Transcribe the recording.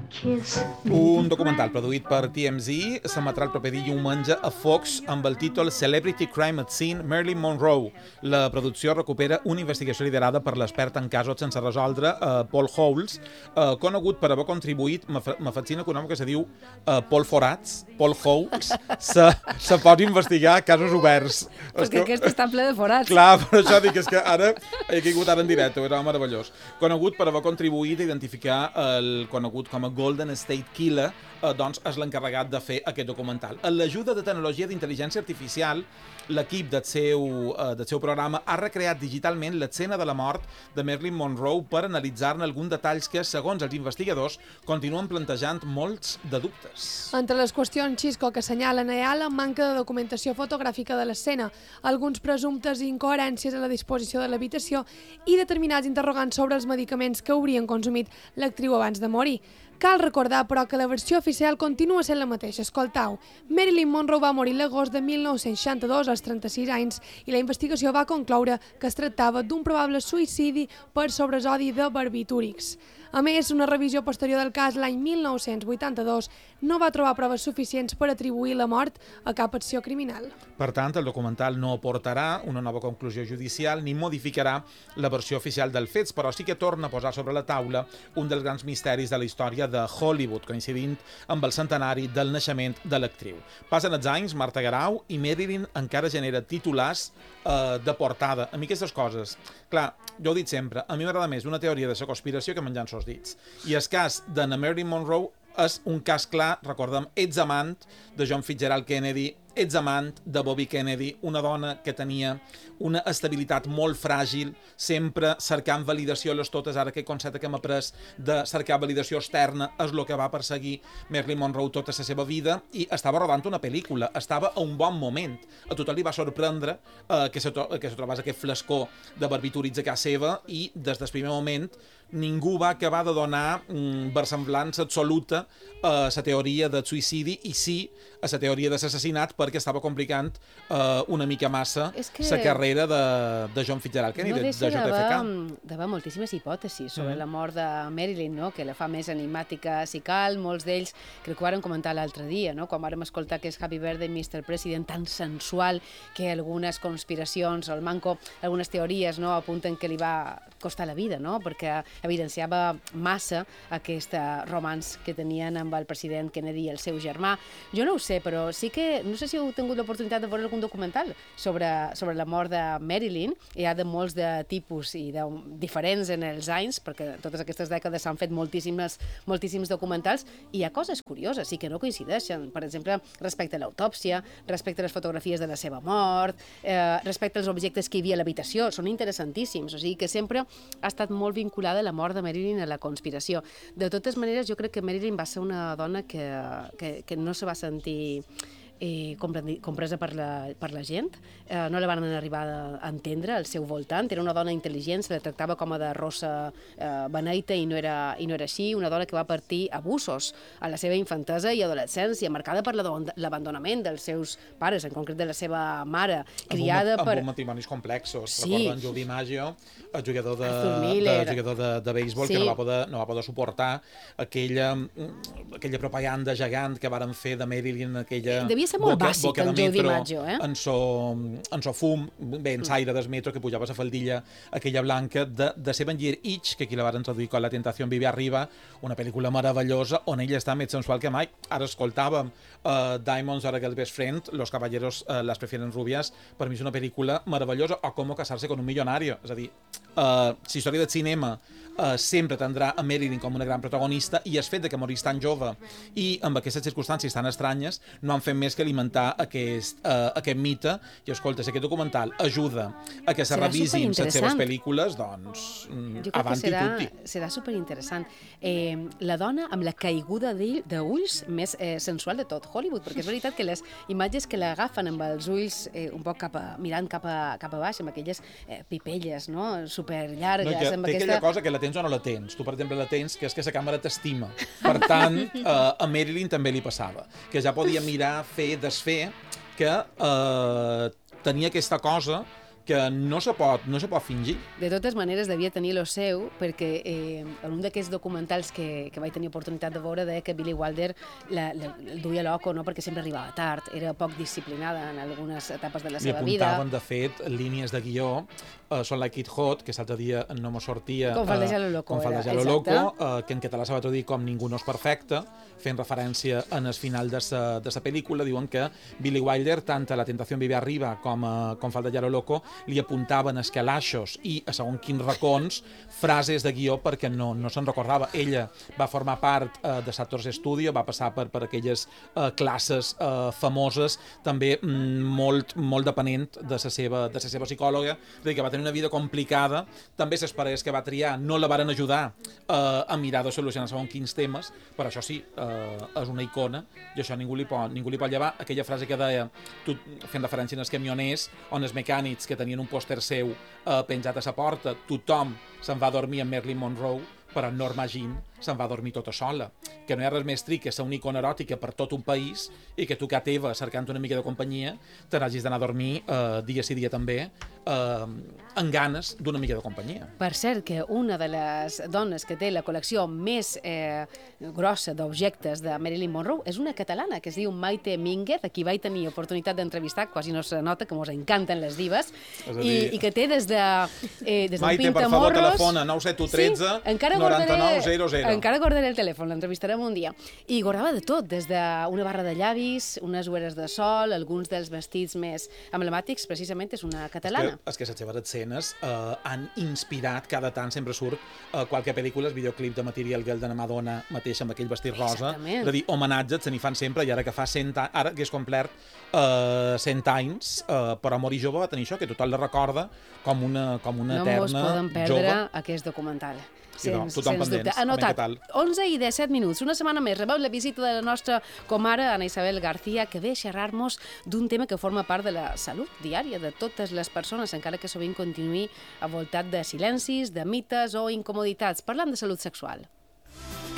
Un documental produït per TMZ s'emetrà el proper diumenge a Fox amb el títol Celebrity Crime at Scene Marilyn Monroe. La producció recupera una investigació liderada per l'expert en casos sense resoldre, Paul Holes, conegut per haver contribuït, me fascina que un home que se diu Paul Forats, Paul Holes, se pot investigar casos oberts. Perquè aquest està ple de forats. Clar, per això dic, és que ara he caigut ara en directe, era meravellós. Conegut per haver contribuït a identificar el conegut com a Golden State Killer, doncs és l'encarregat de fer aquest documental. Amb l'ajuda de tecnologia d'intel·ligència artificial, l'equip del seu programa ha recreat digitalment l'escena de la mort de Marilyn Monroe per analitzar-ne alguns detalls que, segons els investigadors, continuen plantejant molts de dubtes. Entre les qüestions, Xisco, que assenyalen hi ha la manca de documentació fotogràfica de l'escena, alguns presumptes incoherències a la disposició de l'habitació i determinats interrogants sobre els medicaments que haurien consumit l'actriu abans de morir. Cal recordar, però, que la versió oficial continua sent la mateixa. Escoltau, Marilyn Monroe va morir l'agost de 1962 als 36 anys i la investigació va concloure que es tractava d'un probable suïcidi per sobresodi de barbitúrics. A més, una revisió posterior del cas l'any 1982 no va trobar proves suficients per atribuir la mort a cap acció criminal. Per tant, el documental no aportarà una nova conclusió judicial ni modificarà la versió oficial dels fets, però sí que torna a posar sobre la taula un dels grans misteris de la història de Hollywood, coincidint amb el centenari del naixement de l'actriu. Passen els anys, Marta Garau, i Marilyn encara genera titulars de portada. A mi aquestes coses, clar, jo ho dic sempre, a mi m'agrada més una teoria de la conspiració que menjant els dits. I el cas de Marilyn Monroe és un cas clar, recordem, ets amant de John Fitzgerald Kennedy, ets amant de Bobby Kennedy, una dona que tenia una estabilitat molt fràgil, sempre cercant validació a les totes, ara aquest concepte que hem après de cercar validació externa és el que va perseguir Marilyn Monroe tota la seva vida, i estava rodant una pel·lícula, estava a un bon moment. A tothom li va sorprendre que se trobés aquest flascó de barbitúrics a casa seva i des del primer moment ningú va acabar de donar versemblança absoluta a la teoria del suïcidi i sí a la teoria de l'assassinat, perquè estava complicant una mica massa la carrera de John Fitzgerald Kennedy, de JFK. No deixa moltíssimes hipòtesis sobre la mort de Marilyn, no? Que la fa més enigmàtica si cal. Molts d'ells, crec que ho vàrem comentar l'altre dia, no? Quan vàrem escoltar que és Happy Birthday Mr. President tan sensual que algunes conspiracions, el manco, algunes teories, no, apunten que li va costar la vida, no? Perquè evidenciava massa aquest romanç que tenien amb el president Kennedy i el seu germà. Jo no ho sé, però sí que, no sé si heu tingut l'oportunitat de veure algun documental sobre la mort de Marilyn. Hi ha de molts de tipus i de diferents en els anys, perquè totes aquestes dècades s'han fet moltíssims documentals, i hi ha coses curioses i que no coincideixen. Per exemple, respecte a l'autòpsia, respecte a les fotografies de la seva mort, respecte als objectes que hi havia a l'habitació, són interessantíssims. O sigui que sempre ha estat molt vinculada la mort de Marilyn a la conspiració. De totes maneres, jo crec que Marilyn va ser una dona que no se va sentir compresa per la gent, no la van arribar a entendre al seu voltant. Era una dona intel·ligent, se la tractava com a de rossa beneita i no era així, una dona que va patir abusos a la seva infantesa i adolescència, marcada per l'abandonament dels seus pares, en concret de la seva mare, criada per... Amb matrimonis complexos. Sí. Recorden Judy Maggio, el jugador de béisbol, que no va poder suportar aquella propaganda gegant que varen fer de Marilyn, aquella... Devia ser molt bàsic, el Judy Maggio, en so fum, bé, en l'aire del metro, que pujava la faldilla aquella blanca de Seven-Year Itch, que aquí la varen traduir com La tentación vive arriba, una pel·lícula meravellosa on ella està més sensual que mai. Ara escoltàvem Diamonds Are a Girl's Best Friend, Los caballeros las prefieren rubias, per mi és una pel·lícula meravellosa, o Cómo casarse con un millonario. És a dir, la història del cinema sempre tindrà a Marilyn com una gran protagonista, i el fet que morís tan jove i amb aquestes circumstàncies tan estranyes no han fet més que alimentar aquest mite. I escolta, si aquest documental ajuda a que se revisin les seves pel·lícules, doncs avanti tutti. Serà superinteressant. La dona amb la caiguda d'ulls més sensual de tot Hollywood, perquè és veritat que les imatges que l'agafen amb els ulls un poc mirant cap a baix, amb aquelles pipelles, no?, superllargues. Té aquella cosa que la tens o no la tens. Tu, per exemple, la tens, que és que la càmera t'estima. Per tant, a Marilyn també li passava, que ja podia mirar, fer, desfer, que tenia aquesta cosa que no se pot fingir. De totes maneres, devia tenir lo seu, perquè en un d'aquests documentals que vaig tenir oportunitat de veure deia que Billy Wilder el duia loco, no? Perquè sempre arribava tard, era poc disciplinada en algunes etapes de la seva vida. Li apuntaven, de fet, línies de guió, són like It Hot, que l'altre dia no me sortia... Com faldejar lo loco. Com faldejar lo loco, que en català se va traduir com Ningú no és perfecte, fent referència en el final de la pel·lícula. Diuen que Billy Wilder, tant a La tentació vive arriba com faldejar lo loco, li apuntaven els calaixos i a segons quins racons frases de guió perquè no se'n recordava. Ella va formar part de Sator's Studio, va passar per aquelles classes famoses, també molt depenent de la seva psicòloga, és a dir, que va tenir una vida complicada. També les parelles que va triar no la varen ajudar a mirar de solucionar segons quins temes, però això sí, és una icona i això ningú li pot llevar. Aquella frase que deia, fent referència als camioners, on els mecànics que tenien un pòster seu penjat a la porta, tothom se'n va dormir amb Marilyn Monroe, però Norma Jean se'n va dormir tota sola. Que no hi ha res més tric que ser una icona eròtica per tot un país i que tu, que teva, cercant una mica de companyia, te n'hagis d'anar a dormir dia sí dia també amb ganes d'una mica de companyia. Per cert, que una de les dones que té la col·lecció més grossa d'objectes de Marilyn Monroe és una catalana que es diu Maite Mínguez, a qui vaig tenir oportunitat d'entrevistar, quasi no se nota que mos encanten les divas, i que té des d'un pintamorros... Maite, per favor, telefona 97113 9900. Encara guardaré el telèfon, l'entrevistarem un dia. I guardava de tot, des d'una barra de llavis, unes ulleres de sol, alguns dels vestits més emblemàtics, precisament és una catalana. És que les seves escenes han inspirat, cada tant sempre surt qualque pel·lícula, el videoclip de Material Girl de la Madonna mateixa amb aquell vestit rosa. És a dir, homenatges se n'hi fan sempre, i ara que fa 100 anys, ara que és complert 100 anys, però Amor i Jove va tenir això, que tothom la recorda com una eterna jove. No mos podem perdre aquest documental. Sens dubte. Anotat, 11 i 17 minuts. Una setmana més rebeu la visita de la nostra comare, Ana Isabel García, que ve a xerrar-nos d'un tema que forma part de la salut diària de totes les persones, encara que sovint continuï envoltat de silencis, de mites o incomoditats. Parlant de salut sexual.